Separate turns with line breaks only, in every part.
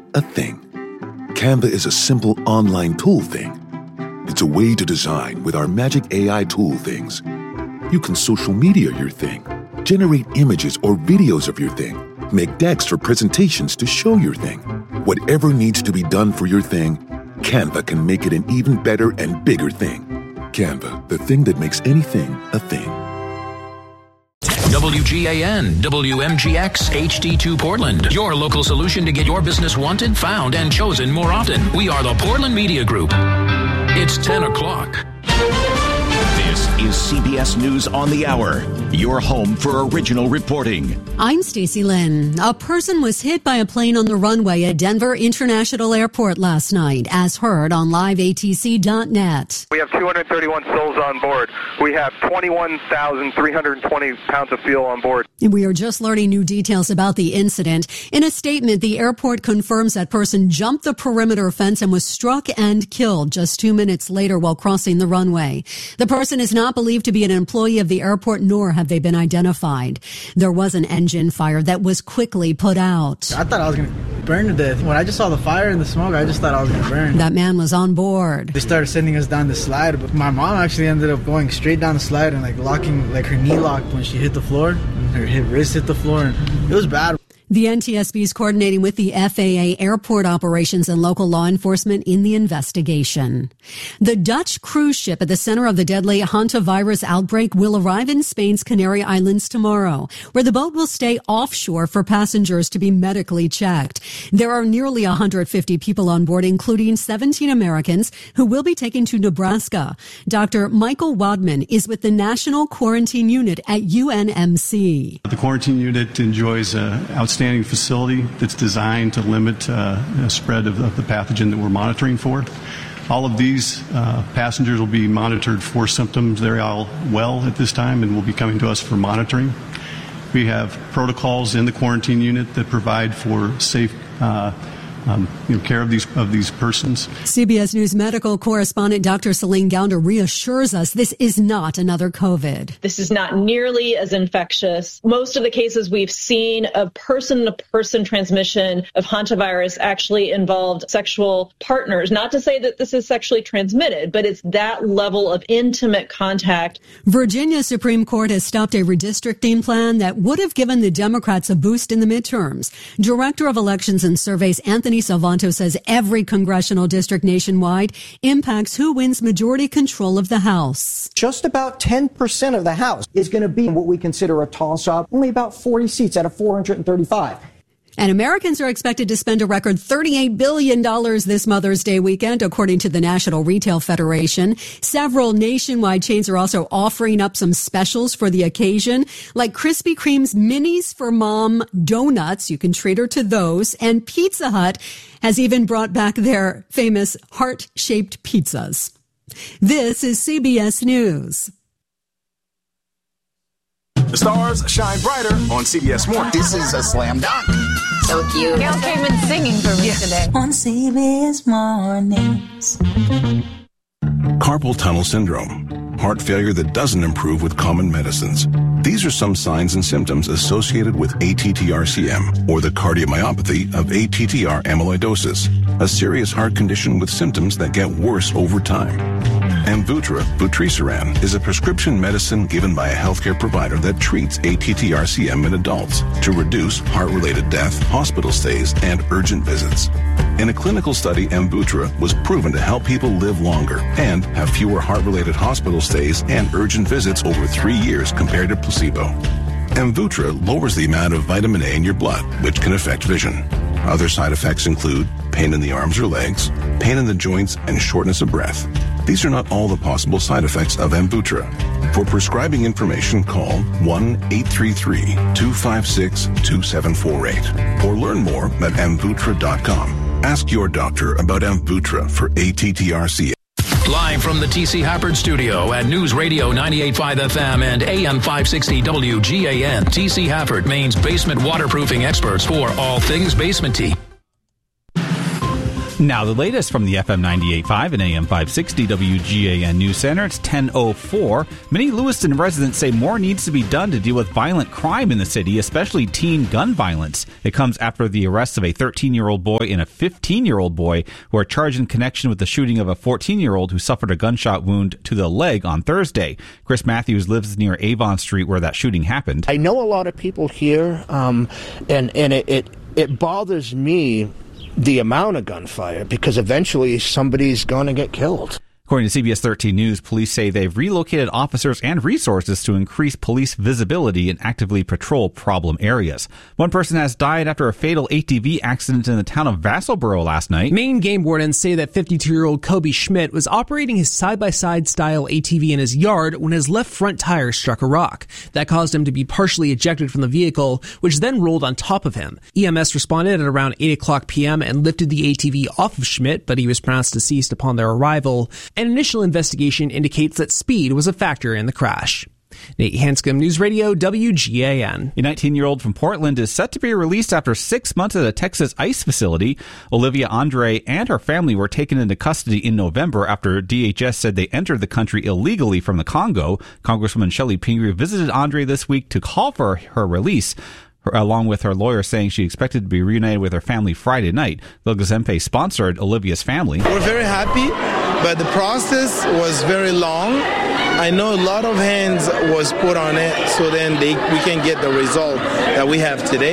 a thing. Canva is a simple online tool thing. It's a way to design with our magic AI tool things. You can social media your thing, generate images or videos of your thing, make decks for presentations to show your thing. Whatever needs to be done for your thing, Canva can make it an even better and bigger thing. Canva, the thing that makes anything a thing.
WGAN, WMGX, HD2 Portland. Your local solution to get your business wanted, found, and chosen more often. We are the Portland Media Group. It's 10 o'clock.
This is CBS News on the Hour, your home for original reporting.
I'm Stacey Lynn. A person was hit by a plane on the runway at Denver International Airport last night, as heard on liveatc.net.
We have 231 souls on board. We have 21,320 pounds of fuel on board.
We are just learning new details about the incident. In a statement, the airport confirms that person jumped the perimeter fence and was struck and killed just 2 minutes later while crossing the runway. The person is not believed to be an employee of the airport, nor have they been identified. There was an engine fire that was quickly put out.
I thought I was going to burn to death. When I just saw the fire and the smoke, I just thought I was going to burn.
That man was on board.
They started sending us down the slide, but my mom actually ended up going straight down the slide and locking, her knee locked when she hit the floor, and her wrist hit the floor, and it was bad.
The NTSB is coordinating with the FAA, airport operations, and local law enforcement in the investigation. The Dutch cruise ship at the center of the deadly hantavirus outbreak will arrive in Spain's Canary Islands tomorrow, where the boat will stay offshore for passengers to be medically checked. There are nearly 150 people on board, including 17 Americans, who will be taken to Nebraska. Dr. Michael Wadman is with the National Quarantine Unit at UNMC.
The quarantine unit enjoys outstanding facility that's designed to limit spread of the pathogen that we're monitoring for. All of these passengers will be monitored for symptoms. They're all well at this time and will be coming to us for monitoring. We have protocols in the quarantine unit that provide for safe care of these persons.
CBS News medical correspondent Dr. Celine Gounder reassures us this is not another COVID.
This is not nearly as infectious. Most of the cases we've seen of person-to-person transmission of hantavirus actually involved sexual partners. Not to say that this is sexually transmitted, but it's that level of intimate contact.
Virginia Supreme Court has stopped a redistricting plan that would have given the Democrats a boost in the midterms. Director of Elections and Surveys Anthony Salvanto says every congressional district nationwide impacts who wins majority control of the House.
Just about 10% of the House is going to be what we consider a toss-up, only about 40 seats out of 435.
And Americans are expected to spend a record $38 billion this Mother's Day weekend, according to the National Retail Federation. Several nationwide chains are also offering up some specials for the occasion, like Krispy Kreme's Minis for Mom donuts. You can treat her to those. And Pizza Hut has even brought back their famous heart-shaped pizzas. This is CBS News.
The stars shine brighter on CBS Mornings.
This is a slam dunk.
So cute. Gail came in singing for me today.
On CBS Mornings.
Carpal tunnel syndrome, heart failure that doesn't improve with common medicines. These are some signs and symptoms associated with ATTR-CM, or the cardiomyopathy of ATTR amyloidosis, a serious heart condition with symptoms that get worse over time. Amvuttra, vutrisiran, is a prescription medicine given by a healthcare provider that treats ATTR-CM in adults to reduce heart-related death, hospital stays, and urgent visits. In a clinical study, Amvuttra was proven to help people live longer and have fewer heart-related hospital stays and urgent visits over 3 years compared to placebo. Amvuttra lowers the amount of vitamin A in your blood, which can affect vision. Other side effects include pain in the arms or legs, pain in the joints, and shortness of breath. These are not all the possible side effects of Amvuttra. For prescribing information, call 1-833-256-2748 or learn more at amvuttra.com. Ask your doctor about Amvuttra for ATTR-CM.
Live from the T.C. Hafford Studio at News Radio 98.5 FM and AM 560 WGAN. T.C. Hafford, Maine's basement waterproofing experts for all things basement-y.
Now the latest from the FM 98.5 and AM 560 WGAN News Center. It's 10:04. Many Lewiston residents say more needs to be done to deal with violent crime in the city, especially teen gun violence. It comes after the arrest of a 13-year-old boy and a 15-year-old boy who are charged in connection with the shooting of a 14-year-old who suffered a gunshot wound to the leg on Thursday. Chris Matthews lives near Avon Street where that shooting happened.
I know a lot of people here, and it bothers me, the amount of gunfire, because eventually somebody's going to get killed.
According to CBS 13 News, police say they've relocated officers and resources to increase police visibility and actively patrol problem areas. One person has died after a fatal ATV accident in the town of Vassalboro last night.
Maine game wardens say that 52-year-old Kobe Schmidt was operating his side-by-side style ATV in his yard when his left front tire struck a rock. That caused him to be partially ejected from the vehicle, which then rolled on top of him. EMS responded at around 8 o'clock p.m. and lifted the ATV off of Schmidt, but he was pronounced deceased upon their arrival. An initial investigation indicates that speed was a factor in the crash. Nate Hanscom, News Radio, WGAN.
A 19-year-old from Portland is set to be released after 6 months at a Texas ICE facility. Olivia Andre and her family were taken into custody in November after DHS said they entered the country illegally from the Congo. Congresswoman Shelley Pingree visited Andre this week to call for her release, along with her lawyer saying she expected to be reunited with her family Friday night. Bill Gazempe sponsored Olivia's family.
We're very happy, but the process was very long. I know a lot of hands was put on it so then we can get the result that we have today.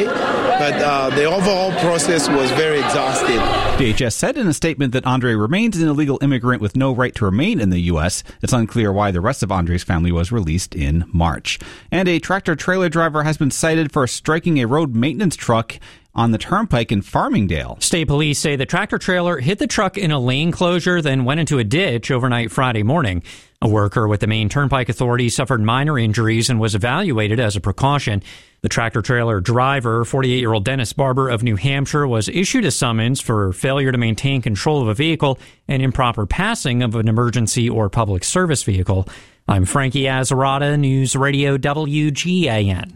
But the overall process was very exhaustive.
DHS said in a statement that Andre remains an illegal immigrant with no right to remain in the U.S. It's unclear why the rest of Andre's family was released in March. And a tractor-trailer driver has been cited for striking a road maintenance truck on the turnpike in Farmingdale.
State police say the tractor-trailer hit the truck in a lane closure, then went into a ditch overnight Friday morning. A worker with the Maine Turnpike Authority suffered minor injuries and was evaluated as a precaution. The tractor-trailer driver, 48-year-old Dennis Barber of New Hampshire, was issued a summons for failure to maintain control of a vehicle and improper passing of an emergency or public service vehicle. I'm Frankie Azzarata, News Radio WGAN.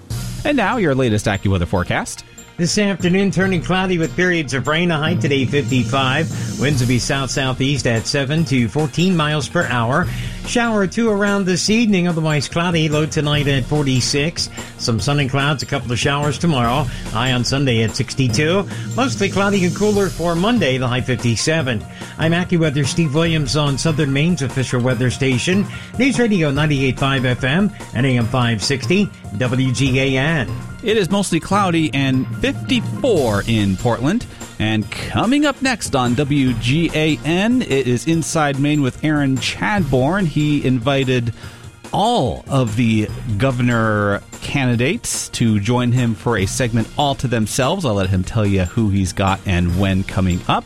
And now your latest AccuWeather forecast.
This afternoon, turning cloudy with periods of rain. A high today, 55. Winds will be south-southeast at 7 to 14 miles per hour. Shower or two around this evening, otherwise cloudy. Low tonight at 46. Some sun and clouds, a couple of showers tomorrow. High on Sunday at 62. Mostly cloudy and cooler for Monday, the high 57. I'm AccuWeather Steve Williams on Southern Maine's official weather station. News Radio 98.5 FM and AM 560 WGAN.
It is mostly cloudy and 54 in Portland. And coming up next on WGAN, it is Inside Maine with Aaron Chadbourne. He invited all of the governor candidates to join him for a segment all to themselves. I'll let him tell you who he's got and when coming up.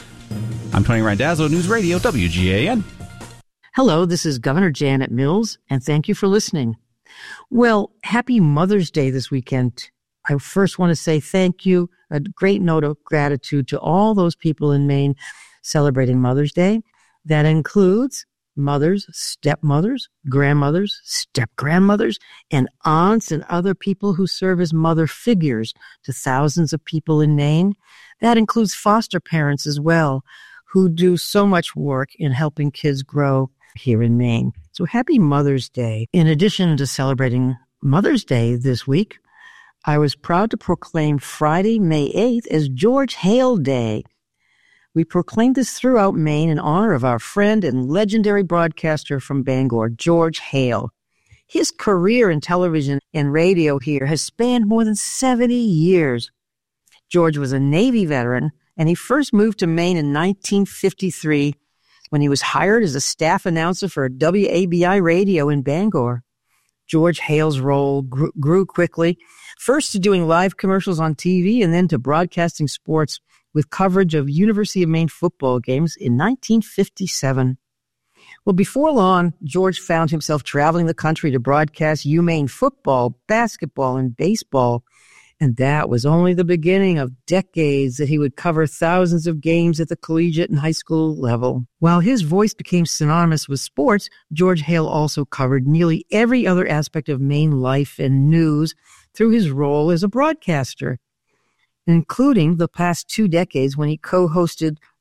I'm Tony Randazzo, News Radio WGAN.
Hello, this is Governor Janet Mills, and thank you for listening. Well, happy Mother's Day this weekend. I first want to say thank you, a great note of gratitude to all those people in Maine celebrating Mother's Day. That includes mothers, stepmothers, grandmothers, step-grandmothers, and aunts and other people who serve as mother figures to thousands of people in Maine. That includes foster parents as well, who do so much work in helping kids grow here in Maine. So happy Mother's Day. In addition to celebrating Mother's Day this week, I was proud to proclaim Friday, May 8th as George Hale Day. We proclaimed this throughout Maine in honor of our friend and legendary broadcaster from Bangor, George Hale. His career in television and radio here has spanned more than 70 years. George was a Navy veteran, and he first moved to Maine in 1953 when he was hired as a staff announcer for WABI radio in Bangor. George Hale's role grew quickly, first to doing live commercials on TV and then to broadcasting sports with coverage of University of Maine football games in 1957. Well, before long, George found himself traveling the country to broadcast UMaine football, basketball, and baseball. And that was only the beginning of decades that he would cover thousands of games at the collegiate and high school level. While his voice became synonymous with sports, George Hale also covered nearly every other aspect of Maine life and news through his role as a broadcaster, including the past 2 decades when he co-hosted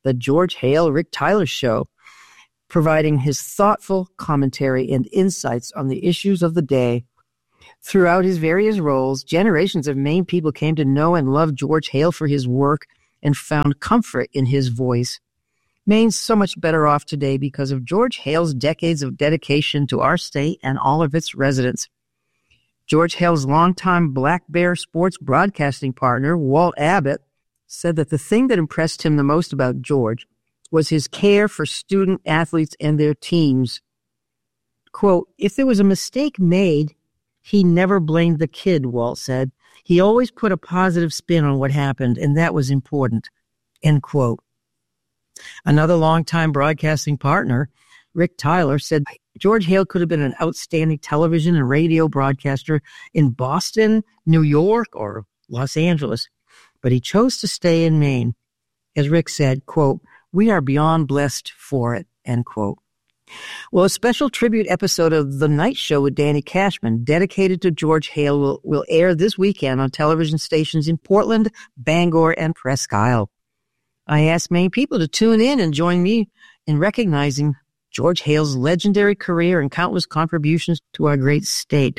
The George Hale, Rick Tyler Show, providing his thoughtful commentary and insights on the issues of the day. Throughout his various roles, generations of Maine people came to know and love George Hale for his work and found comfort in his voice. Maine's so much better off today because of George Hale's decades of dedication to our state and all of its residents. George Hale's longtime Black Bear sports broadcasting partner, Walt Abbott, said that the thing that impressed him the most about George was his care for student athletes and their teams. Quote, if there was a mistake made, he never blamed the kid, Walt said. He always put a positive spin on what happened, and that was important, end quote. Another longtime broadcasting partner, Rick Tyler, said George Hale could have been an outstanding television and radio broadcaster in Boston, New York, or Los Angeles, but he chose to stay in Maine. As Rick said, quote, we are beyond blessed for it, end quote. Well, a special tribute episode of The Night Show with Danny Cashman, dedicated to George Hale, will air this weekend on television stations in Portland, Bangor, and Presque Isle. I asked Maine people to tune in and join me in recognizing George Hale's legendary career and countless contributions to our great state.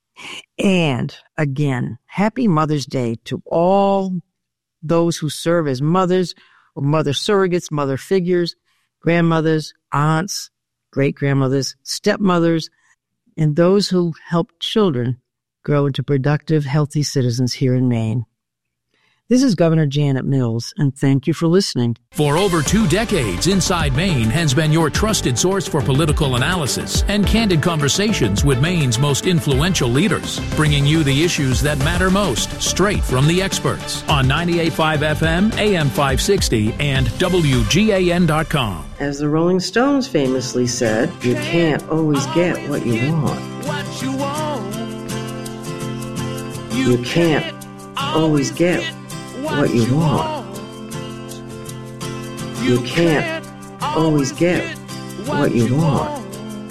And again, happy Mother's Day to all those who serve as mothers or mother surrogates, mother figures, grandmothers, aunts, great-grandmothers, stepmothers, and those who help children grow into productive, healthy citizens here in Maine. This is Governor Janet Mills, and thank you for listening.
For over 2 decades, Inside Maine has been your trusted source for political analysis and candid conversations with Maine's most influential leaders, bringing you the issues that matter most, straight from the experts, on 98.5 FM, AM 560, and WGAN.com.
As the Rolling Stones famously said, you can't always get what you want. You can't always get what you want. You can't always get what you want.